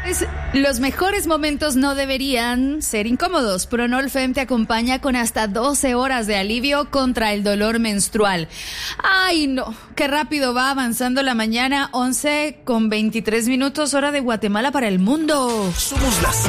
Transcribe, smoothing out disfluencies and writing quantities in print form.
Los mejores momentos no deberían ser incómodos. Pronol-Fem te acompaña con hasta 12 horas de alivio contra el dolor menstrual. Ay, no, qué rápido va avanzando la mañana, 11:23, hora de Guatemala para el mundo. Somos las